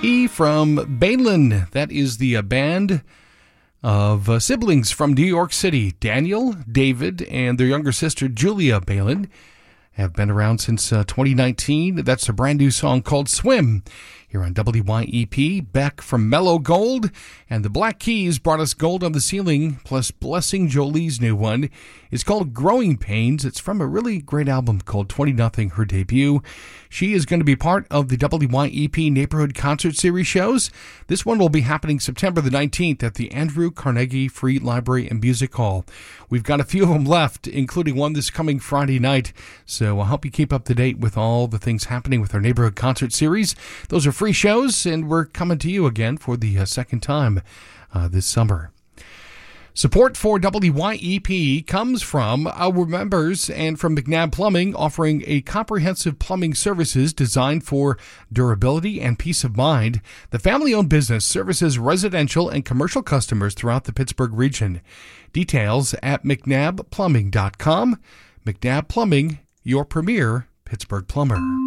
E from Balin. That is the band of siblings from New York City. Daniel, David, and their younger sister Julia Balin have been around since 2019. That's a brand new song called Swim here on WYEP. Beck from Mellow Gold, and the Black Keys brought us Gold on the Ceiling, plus Blessing Jolie's new one. It's called Growing Pains. It's from a really great album called 20-Nothing, her debut. She is going to be part of the WYEP Neighborhood Concert Series shows. This one will be happening September the 19th at the Andrew Carnegie Free Library and Music Hall. We've got a few of them left, including one this coming Friday night, so I'll help you keep up to date with all the things happening with our Neighborhood Concert Series. Those are free shows, and we're coming to you again for the second time this summer. Support for WYEP comes from our members and from McNabb Plumbing, offering a comprehensive plumbing services designed for durability and peace of mind. The family-owned business services residential and commercial customers throughout the Pittsburgh region. Details at mcnabbplumbing.com. McNabb Plumbing, your premier Pittsburgh plumber.